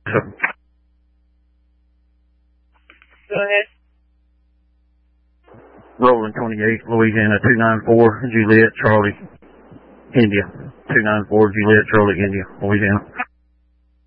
Go ahead. Rolling 28, Louisiana, 294, Juliet, Charlie, India. 294, Juliet, Charlie, India, Louisiana.